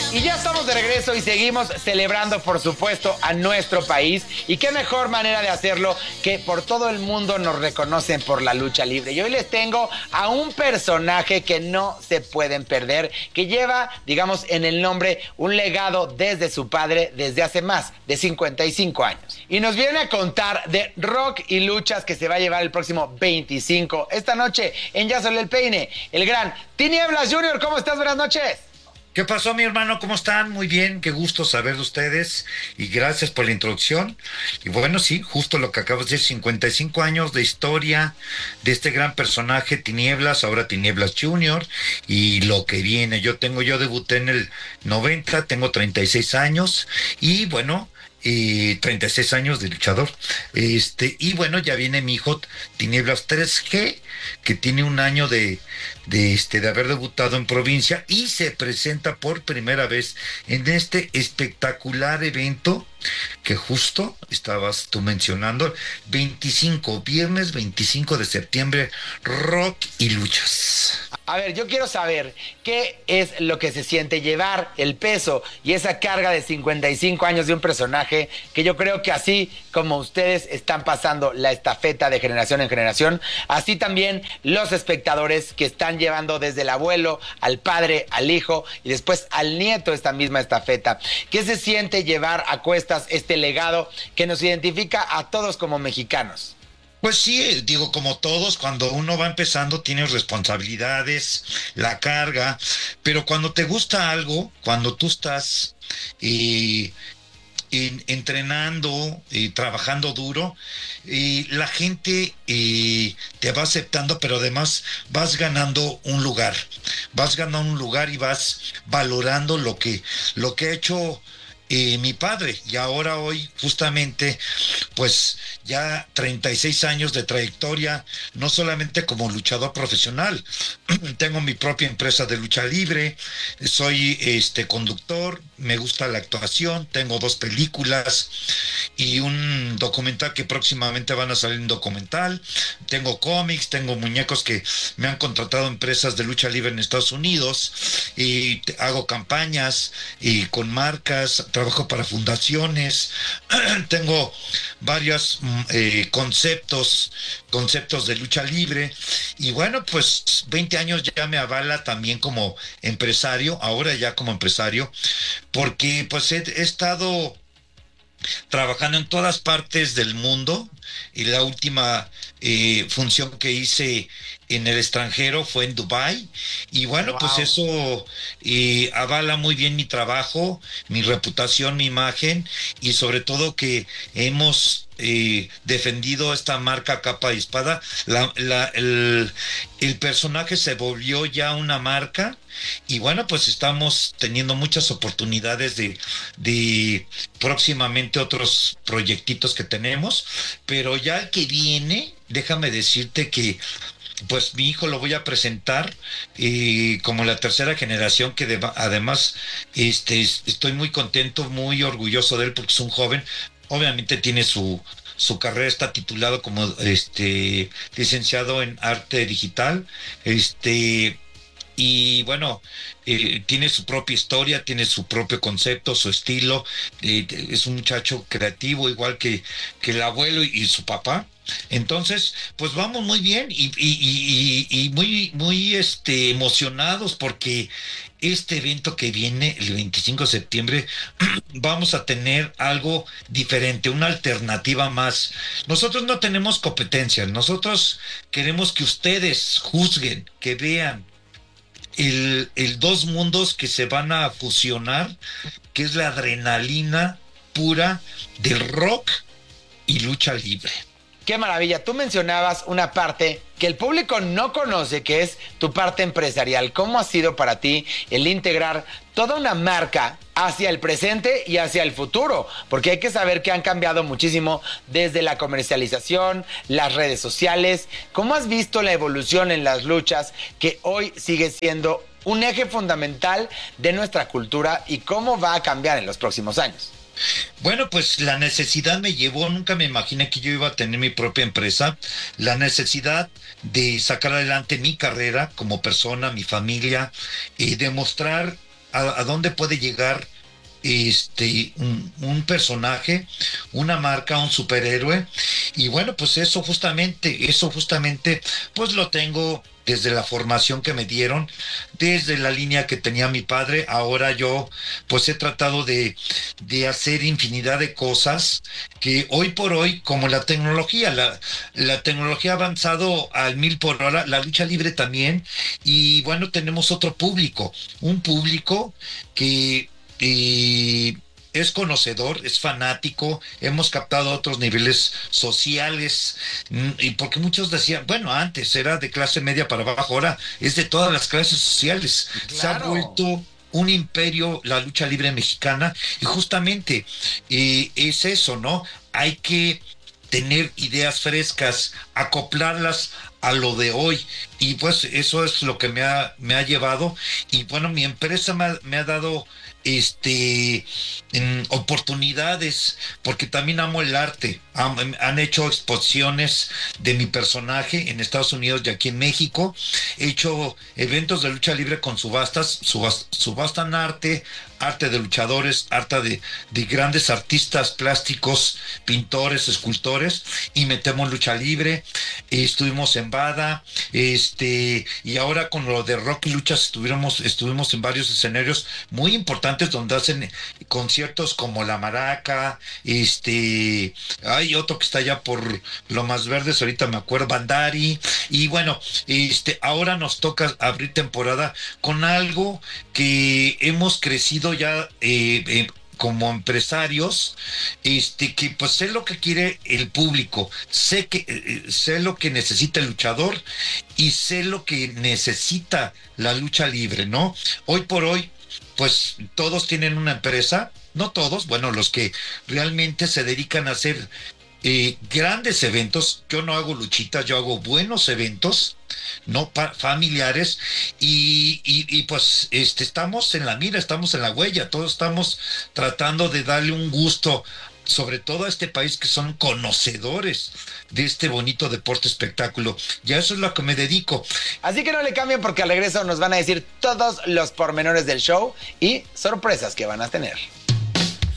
Y ya estamos de regreso y seguimos celebrando, por supuesto, a nuestro país. Y qué mejor manera de hacerlo que por todo el mundo nos reconocen por la lucha libre. Y hoy les tengo a un personaje que no se pueden perder, que lleva, digamos, en el nombre un legado desde su padre desde hace más de 55 años. Y nos viene a contar de rock y luchas que se va a llevar el próximo 25, esta noche en Ya Salió el Peine, el gran Tinieblas Junior. ¿Cómo estás? Buenas noches. ¿Qué pasó, mi hermano? ¿Cómo están? Muy bien, qué gusto saber de ustedes y gracias por la introducción. Y bueno, sí, justo lo que acabas de decir, 55 años de historia de este gran personaje, Tinieblas, ahora Tinieblas Junior, y lo que viene. Yo debuté en el 90, tengo 36 años y bueno, 36 años de luchador. Y bueno, ya viene mi hijo Tinieblas 3G, que tiene un año de haber debutado en provincia y se presenta por primera vez en este espectacular evento que justo estabas tú mencionando, viernes 25 de septiembre, rock y luchas. A ver, yo quiero saber qué es lo que se siente llevar el peso y esa carga de 55 años de un personaje que yo creo que así como ustedes están pasando la estafeta de generación en generación, así también los espectadores que están llevando desde el abuelo al padre, al hijo y después al nieto esta misma estafeta. ¿Qué se siente llevar a cuestas este legado que nos identifica a todos como mexicanos? Pues sí, digo, como todos, cuando uno va empezando tienes responsabilidades, la carga, pero cuando te gusta algo, cuando tú estás eh, entrenando y trabajando duro, la gente te va aceptando, pero además vas ganando un lugar y vas valorando lo que ha hecho mi padre. Y ahora hoy justamente pues ya 36 años de trayectoria, no solamente como luchador profesional, tengo mi propia empresa de lucha libre, soy conductor, me gusta la actuación, tengo 2 películas y un documental que próximamente van a salir, un documental, tengo cómics, tengo muñecos que me han contratado empresas de lucha libre en Estados Unidos y hago campañas y con marcas, trabajo para fundaciones, tengo varios conceptos de lucha libre y bueno, pues 20 años ya me avala también como empresario, ahora ya como empresario, porque pues he estado trabajando en todas partes del mundo y la última función que hice en el extranjero fue en Dubái y bueno, pues Wow. eso avala muy bien mi trabajo, mi reputación, mi imagen y sobre todo que hemos defendido esta marca capa y espada. El personaje se volvió ya una marca y bueno, pues estamos teniendo muchas oportunidades de próximamente otros proyectitos que tenemos, pero ya el que viene, déjame decirte que pues mi hijo lo voy a presentar como la tercera generación que además estoy muy contento, muy orgulloso de él porque es un joven, obviamente tiene su carrera, está titulado como licenciado en arte digital, y bueno, tiene su propia historia, tiene su propio concepto, su estilo, es un muchacho creativo igual que el abuelo y su papá. Entonces, pues vamos muy bien y muy, muy emocionados porque este evento que viene el 25 de septiembre vamos a tener algo diferente, una alternativa más. Nosotros no tenemos competencia, nosotros queremos que ustedes juzguen, que vean el dos mundos que se van a fusionar, que es la adrenalina pura del rock y lucha libre. Qué maravilla. Tú mencionabas una parte que el público no conoce, que es tu parte empresarial. ¿Cómo ha sido para ti el integrar toda una marca hacia el presente y hacia el futuro? Porque hay que saber que han cambiado muchísimo desde la comercialización, las redes sociales. ¿Cómo has visto la evolución en las luchas que hoy sigue siendo un eje fundamental de nuestra cultura y cómo va a cambiar en los próximos años? Bueno, pues la necesidad me llevó, nunca me imaginé que yo iba a tener mi propia empresa, la necesidad de sacar adelante mi carrera como persona, mi familia, y demostrar a dónde puede llegar un personaje, una marca, un superhéroe. Y bueno, pues eso justamente, pues lo tengo desde la formación que me dieron, desde la línea que tenía mi padre. Ahora yo, pues he tratado de hacer infinidad de cosas que hoy por hoy, como la tecnología ha avanzado al 1000 por hora, la lucha libre también. Y bueno, tenemos otro público, un público que es conocedor, es fanático, hemos captado otros niveles sociales, y porque muchos decían, bueno, antes era de clase media para abajo, ahora es de todas las clases sociales. Se ha Claro. vuelto un imperio la lucha libre mexicana, y justamente es eso, ¿no? Hay que tener ideas frescas, acoplarlas a lo de hoy. Y pues eso es lo que me ha llevado. Y bueno, mi empresa me ha dado oportunidades, porque también amo el arte. Han hecho exposiciones de mi personaje en Estados Unidos y aquí en México. He hecho eventos de lucha libre con subastas, subastan arte de luchadores, arte de grandes artistas plásticos, pintores, escultores, y metemos lucha libre. Estuvimos en Bada, y ahora con lo de Rock y Luchas estuvimos en varios escenarios muy importantes donde hacen conciertos como La Maraca. Hay otro que está allá por Lo Más Verdes, ahorita me acuerdo, Bandari. Y bueno, ahora nos toca abrir temporada con algo que hemos crecido ya, como empresarios, que pues sé lo que quiere el público, sé lo que necesita el luchador, y sé lo que necesita la lucha libre, ¿no? Hoy por hoy, pues todos tienen una empresa, no todos, bueno, los que realmente se dedican a hacer grandes eventos. Yo no hago luchitas, yo hago buenos eventos, no familiares. Y pues estamos en la mira, estamos en la huella, todos estamos tratando de darle un gusto, sobre todo a este país, que son conocedores de este bonito deporte espectáculo. Ya eso es lo que me dedico. Así que no le cambien porque al regreso nos van a decir todos los pormenores del show y sorpresas que van a tener.